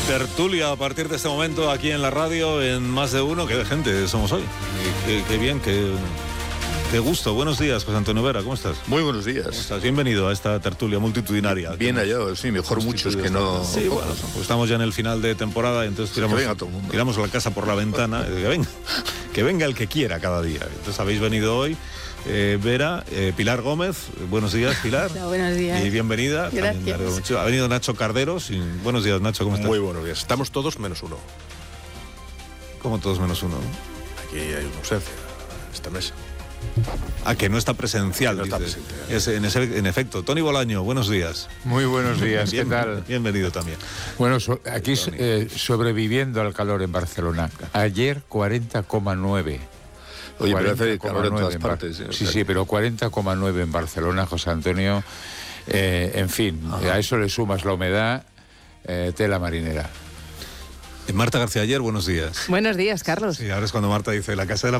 Tertulia a partir de este momento aquí en la radio, en Más de Uno. Qué de gente somos hoy. Qué bien, qué gusto. Buenos días, José Antonio Vera, ¿cómo estás? Muy buenos días. ¿Cómo estás? Bienvenido a esta tertulia multitudinaria. Bien hallado, sí, mejor muchos que no. Sí, bueno, pues estamos ya en el final de temporada y entonces tiramos la casa por la ventana. Que venga el que quiera cada día. Entonces habéis venido hoy. Vera, Pilar Gómez, buenos días, Pilar. Hola, buenos días. Y bienvenida. Gracias. Ha venido Nacho Carderos. Buenos días, Nacho, ¿cómo estás? Muy buenos días. Estamos todos menos uno. ¿Cómo todos menos uno? Aquí hay una ausencia en esta mesa. Que no está presencial. No está presente. Es en efecto. Tony Bolaño, buenos días. Muy buenos días, ¿qué tal? Bienvenido también. Bueno, aquí sobreviviendo al calor en Barcelona. Ayer 40,9. Oye, pero hace calor en todas partes. Sí, pero 40,9 en Barcelona, José Antonio. En fin, a eso le sumas la humedad, tela marinera. Marta García Ayer, buenos días. Buenos días, Carlos. Sí, ahora es cuando Marta dice la casa de la